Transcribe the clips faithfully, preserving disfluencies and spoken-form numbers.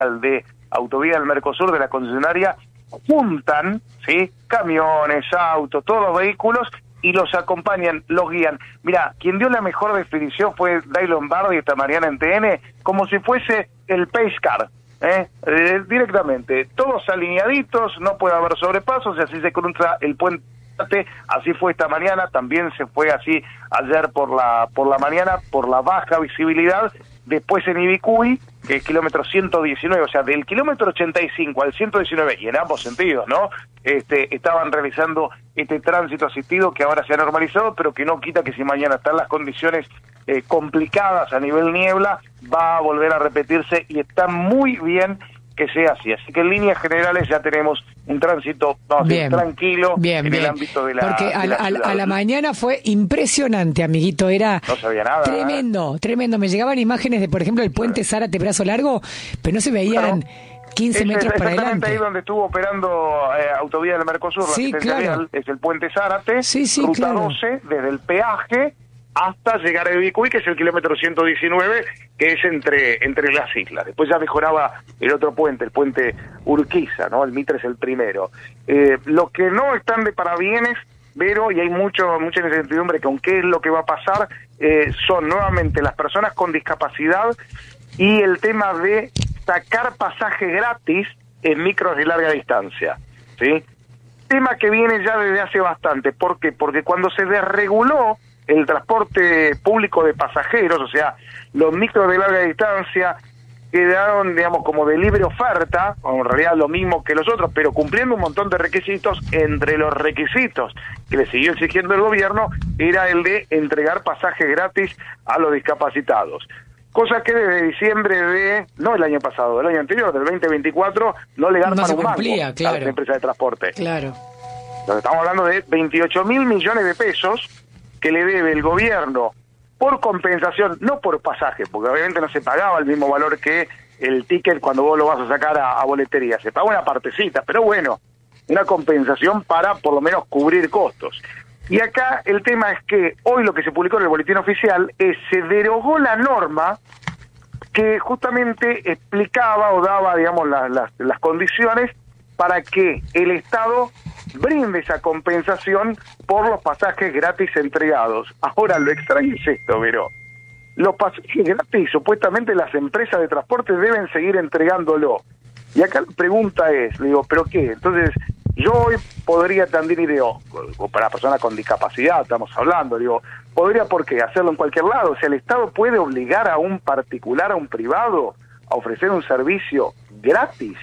de Autovía del Mercosur, de la concesionaria, juntan, ¿sí?, camiones, autos, todos los vehículos, y los acompañan, los guían. Mira, quien dio la mejor definición fue Dai Lombardi esta mañana en T N, como si fuese el Pace Car, ¿eh? Eh, directamente, todos alineaditos, no puede haber sobrepasos, y así se cruza el puente. Así fue esta mañana, también se fue así ayer por la por la mañana, por la baja visibilidad. Después en Ibicuy, que es kilómetro ciento diecinueve, o sea, del kilómetro ochenta y cinco al ciento diecinueve, y en ambos sentidos, ¿no?, este, estaban realizando este tránsito asistido que ahora se ha normalizado, pero que no quita que si mañana están las condiciones eh, complicadas a nivel niebla, va a volver a repetirse, y está muy bien que sea así. Así que en líneas generales ya tenemos un tránsito, vamos a decir, tranquilo, bien, en bien. el ámbito de la Porque a, de la a, a la mañana fue impresionante, amiguito, era no sabía nada, tremendo, ¿eh? tremendo. Me llegaban imágenes de, por ejemplo, el puente Zárate Brazo Largo, pero no se veían claro. quince metros para adelante. Exactamente ahí donde estuvo operando eh, Autovía del Mercosur, sí, la claro. Vial, es el puente Zárate, sí, sí, ruta claro. doce, desde el peaje hasta llegar a Ibicuy, que es el kilómetro ciento diecinueve, que es entre entre las islas. Después ya mejoraba el otro puente, el puente Urquiza, ¿no? El Mitre es el primero. Eh, lo que no están de parabienes, Vero, y hay mucho mucha incertidumbre con qué es lo que va a pasar, eh, son nuevamente las personas con discapacidad y el tema de sacar pasaje gratis en micros de larga distancia, ¿sí? Tema que viene ya desde hace bastante. ¿Por qué? Porque cuando se desreguló el transporte público de pasajeros, o sea, los micros de larga distancia quedaron, digamos, como de libre oferta, o en realidad lo mismo que los otros, pero cumpliendo un montón de requisitos. Entre los requisitos que le siguió exigiendo el gobierno era el de entregar pasajes gratis a los discapacitados. Cosa que desde diciembre de, no el año pasado, del año anterior, del veinte veinticuatro, no le dan no para un cumplía, mango claro. a las empresas de transporte. Claro. Entonces estamos hablando de veintiocho mil millones de pesos que le debe el gobierno por compensación, no por pasaje, porque obviamente no se pagaba el mismo valor que el ticket cuando vos lo vas a sacar a, a boletería, se paga una partecita, pero bueno, una compensación para por lo menos cubrir costos. Y acá el tema es que hoy lo que se publicó en el boletín oficial es se derogó la norma que justamente explicaba o daba, digamos, la, la, las condiciones para que el Estado brinde esa compensación por los pasajes gratis entregados. Ahora, lo extraño es esto, Vero. Los pasajes gratis, supuestamente las empresas de transporte deben seguir entregándolo. Y acá la pregunta es, le digo, ¿pero qué? Entonces, yo hoy podría también, y digo, o para personas con discapacidad estamos hablando, digo, podría, ¿por qué? Hacerlo en cualquier lado. O sea, el Estado puede obligar a un particular, a un privado, a ofrecer un servicio gratis.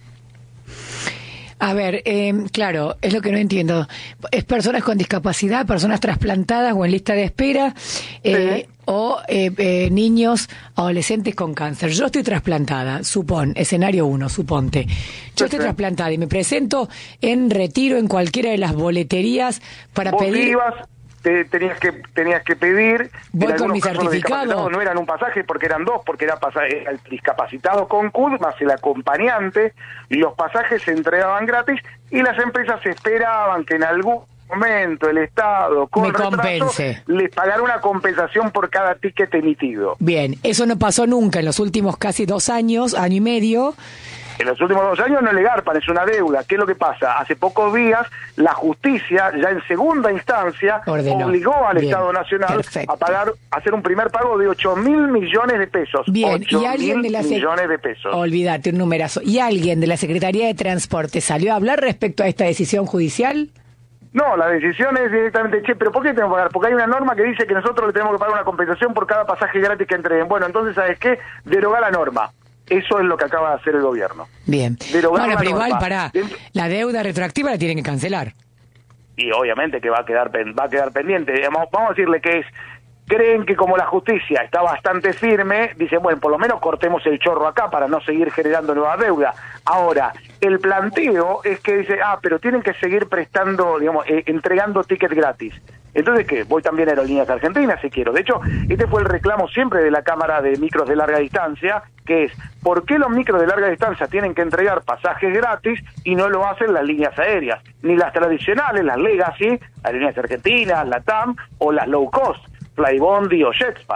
A ver, eh, claro, es lo que no entiendo. ¿Es personas con discapacidad, personas trasplantadas o en lista de espera, eh, sí. o eh, eh, niños, adolescentes con cáncer? Yo estoy trasplantada, supón, escenario uno, suponte. Yo sí, estoy sí. trasplantada y me presento en retiro en cualquiera de las boleterías para ¿Vos pedir... ibas? Te, tenías que tenías que pedir. Voy con mi certificado. No eran un pasaje porque eran dos, porque era, pasaje, era el discapacitado con C U D más el acompañante, y los pasajes se entregaban gratis y las empresas esperaban que en algún momento el Estado con me retraso compense, les pagara una compensación por cada ticket emitido. Bien, eso no pasó nunca en los últimos casi dos años, año y medio. En los últimos dos años no le garpan, es una deuda. ¿Qué es lo que pasa? Hace pocos días la justicia, ya en segunda instancia, ordenó, obligó al Bien, Estado Nacional perfecto. a pagar, a hacer un primer pago de ocho mil millones de pesos. Bien, y alguien de la millones de pesos. Olvídate, un numerazo. ¿Y alguien de la Secretaría de Transporte salió a hablar respecto a esta decisión judicial? No, la decisión es directamente, che, ¿pero por qué tenemos que pagar? Porque hay una norma que dice que nosotros le tenemos que pagar una compensación por cada pasaje gratis que entreguen. Bueno, entonces, ¿sabes qué? Deroga la norma. Eso es lo que acaba de hacer el gobierno. Bien. Bueno, pero igual, para la deuda retroactiva la tienen que cancelar. Y obviamente que va a quedar va a quedar pendiente. Digamos, vamos a decirle que es, creen que como la justicia está bastante firme, dicen, bueno, por lo menos cortemos el chorro acá para no seguir generando nueva deuda. Ahora, el planteo es que dice, ah, pero tienen que seguir prestando, digamos, eh, entregando tickets gratis. Entonces, ¿qué? Voy también a Aerolíneas Argentinas si quiero. De hecho, este fue el reclamo siempre de la Cámara de Micros de Larga Distancia, que es, ¿por qué los micros de larga distancia tienen que entregar pasajes gratis y no lo hacen las líneas aéreas? Ni las tradicionales, las Legacy, Aerolíneas Argentinas, la T A M, o las low cost, Flybondi o Jetspar.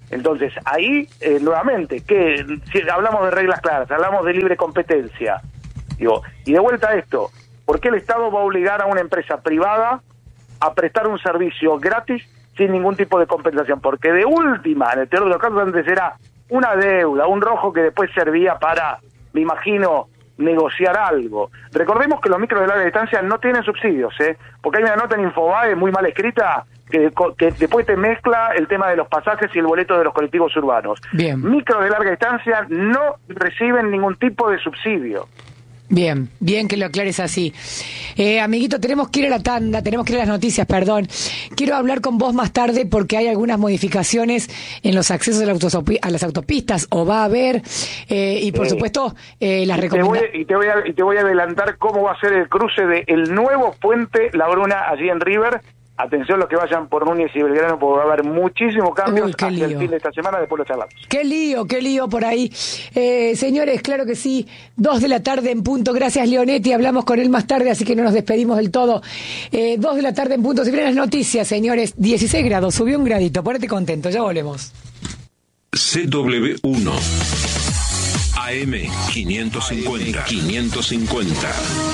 Entonces, ahí, eh, nuevamente, que si hablamos de reglas claras, hablamos de libre competencia, digo, y de vuelta a esto, ¿por qué el Estado va a obligar a una empresa privada a prestar un servicio gratis sin ningún tipo de compensación? Porque de última, en el peor de los casos, antes era una deuda, un rojo que después servía para, me imagino, negociar algo. Recordemos que los micros de larga distancia no tienen subsidios, ¿eh? Porque hay una nota en Infobae muy mal escrita que, que después te mezcla el tema de los pasajes y el boleto de los colectivos urbanos. Bien. Micros de larga distancia no reciben ningún tipo de subsidio. Bien, bien que lo aclares así. Eh, amiguito, tenemos que ir a la tanda, tenemos que ir a las noticias, perdón. Quiero hablar con vos más tarde porque hay algunas modificaciones en los accesos a, la autosopi- a las autopistas, o va a haber, eh, y por eh, supuesto, eh, las recomendaciones. Y te voy a, y te voy a adelantar cómo va a ser el cruce del nuevo puente La Bruna allí en River. Atención los que vayan por Núñez y Belgrano, porque va a haber muchísimos cambios Uy, hacia lío. el fin de esta semana, después lo charlamos. Qué lío, qué lío por ahí. Eh, señores, claro que sí, dos de la tarde en punto. Gracias, Leonetti, hablamos con él más tarde, así que no nos despedimos del todo. Eh, dos de la tarde en punto. Si vienen las noticias, señores, dieciséis grados, subió un gradito, ponete contento, ya volvemos. C W uno A M quinientos cincuenta quinientos cincuenta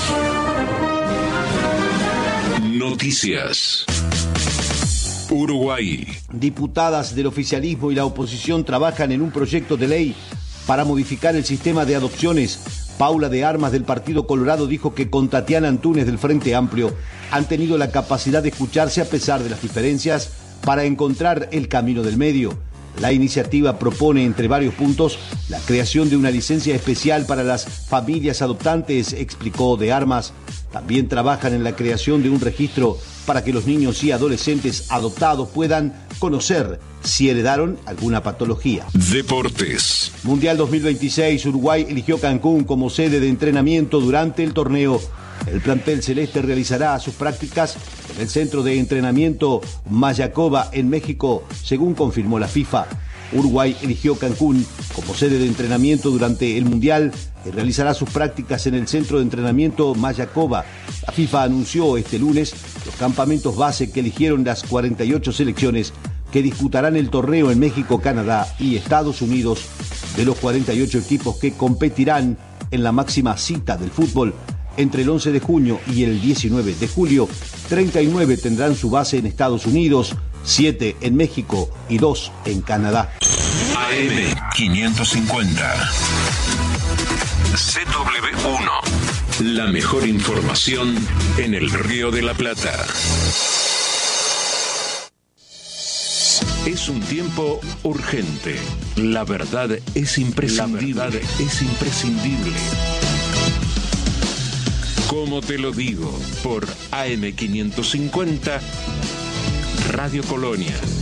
Noticias. Uruguay. Diputadas del oficialismo y la oposición trabajan en un proyecto de ley para modificar el sistema de adopciones. Paula de Armas del Partido Colorado dijo que con Tatiana Antunes del Frente Amplio han tenido la capacidad de escucharse a pesar de las diferencias para encontrar el camino del medio. La iniciativa propone, entre varios puntos, la creación de una licencia especial para las familias adoptantes, explicó de Armas. También trabajan en la creación de un registro para que los niños y adolescentes adoptados puedan conocer si heredaron alguna patología. Deportes. Mundial dos mil veintiséis, Uruguay eligió Cancún como sede de entrenamiento durante el torneo. El plantel celeste realizará sus prácticas en el centro de entrenamiento Mayacoba en México, según confirmó la FIFA. Uruguay eligió Cancún como sede de entrenamiento durante el Mundial y realizará sus prácticas en el centro de entrenamiento Mayacoba. La FIFA anunció este lunes los campamentos base que eligieron las cuarenta y ocho selecciones que disputarán el torneo en México, Canadá y Estados Unidos. De los cuarenta y ocho equipos que competirán en la máxima cita del fútbol, entre el once de junio y el diecinueve de julio, treinta y nueve tendrán su base en Estados Unidos, siete en México y dos en Canadá. A M quinientos cincuenta C W uno. La mejor información en el Río de la Plata. Es un tiempo urgente. La verdad es imprescindible. La verdad es imprescindible. Como te lo digo, por A M quinientos cincuenta, Radio Colonia.